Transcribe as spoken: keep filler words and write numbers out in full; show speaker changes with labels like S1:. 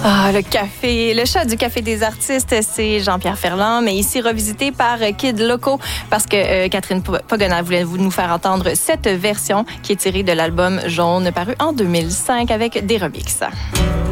S1: Ah, le café, le chat du Café des artistes, c'est Jean-Pierre Ferland, mais ici revisité par Kid Loco parce que euh, Catherine Pogona voulait nous faire entendre cette version qui est tirée de l'album Jaune paru en deux mille cinq avec des remixes.